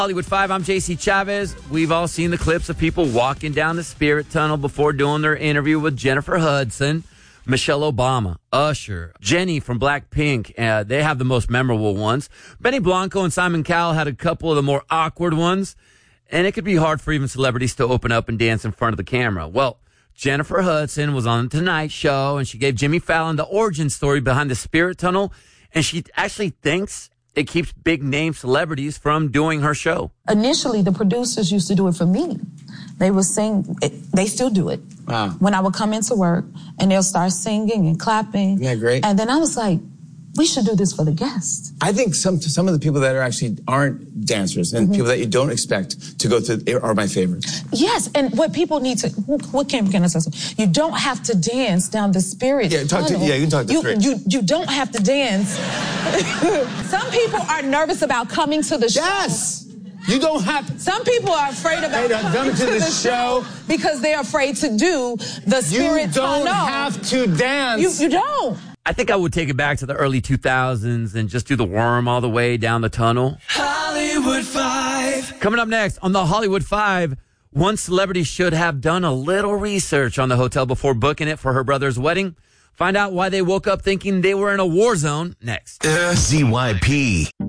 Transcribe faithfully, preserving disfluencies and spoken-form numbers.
Hollywood five, I'm J C Chavez. We've all seen the clips of people walking down the Spirit Tunnel before doing their interview with Jennifer Hudson, Michelle Obama, Usher, Jenny from Blackpink. Uh, they have the most memorable ones. Benny Blanco and Simon Cowell had a couple of the more awkward ones. And it could be hard for even celebrities to open up and dance in front of the camera. Well, Jennifer Hudson was on The Tonight Show, and she gave Jimmy Fallon the origin story behind the Spirit Tunnel. And she actually thinks it keeps big name celebrities from doing her show. Initially, the producers used to do it for me. They would sing, they still do it. Wow. When I would come into work and they'll start singing and clapping. Isn't that great? And then I was like, we should do this for the guests. I think some some of the people that are actually aren't dancers and mm-hmm. people that you don't expect to go through are my favorites. Yes, and what people need to, what can, can I say something? You don't have to dance down the Spirit Yeah, talk to, yeah, you can talk to you, three. you, you don't have to dance. Some people are nervous about coming to the show. Yes! You don't have to. Some people are afraid about hey, coming to, to the, the show because they're afraid to do the Spirit You don't tunnel. have to dance. You, you don't. I think I would take it back to the early two thousands and just do the worm all the way down the tunnel. Hollywood five. Coming up next on the Hollywood five, one celebrity should have done a little research on the hotel before booking it for her brother's wedding. Find out why they woke up thinking they were in a war zone next. Z Y P.